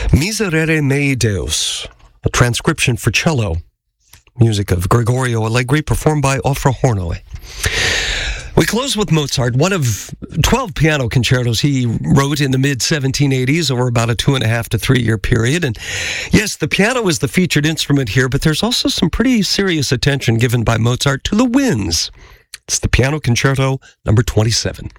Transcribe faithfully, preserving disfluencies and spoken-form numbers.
Miserere mei Deus, a transcription for cello, music of Gregorio Allegri, performed by Ofra Hornoy. We close with Mozart, one of twelve piano concertos he wrote in the mid seventeen eighties over about a two and a half to three year period. And yes, the piano is the featured instrument here, but there's also some pretty serious attention given by Mozart to the winds. It's the Piano Concerto number twenty-seven.